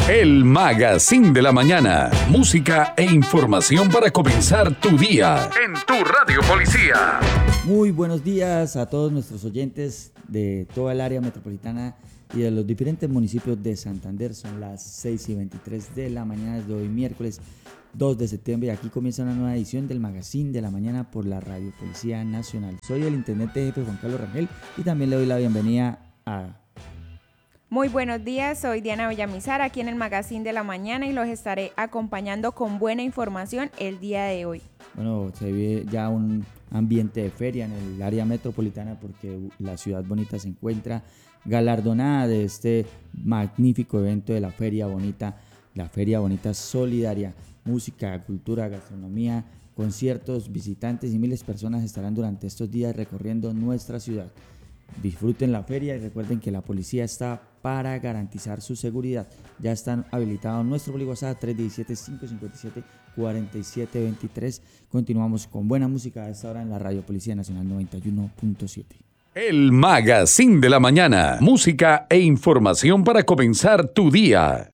El Magazine de la Mañana. Música e información para comenzar tu día. En tu Radio Policía. Muy buenos días a todos nuestros oyentes de toda el área metropolitana y de los diferentes municipios de Santander. Son las 6:23 de la mañana de hoy, miércoles 2 de septiembre. Y aquí comienza una nueva edición del Magazine de la Mañana por la Radio Policía Nacional. Soy el intendente jefe Juan Carlos Rangel y también le doy la bienvenida a... Muy buenos días, soy Diana Villamizar aquí en el Magazine de la Mañana y los estaré acompañando con buena información el día de hoy. Bueno, se ve ya un ambiente de feria en el área metropolitana porque la ciudad bonita se encuentra galardonada de este magnífico evento de la Feria Bonita Solidaria. Música, cultura, gastronomía, conciertos, visitantes y miles de personas estarán durante estos días recorriendo nuestra ciudad. Disfruten la feria y recuerden que la policía está para garantizar su seguridad. Ya están habilitados nuestro WhatsApp 317-557-4723. Continuamos con buena música a esta hora en la Radio Policía Nacional 91.7. El Magazine de la Mañana. Música e información para comenzar tu día.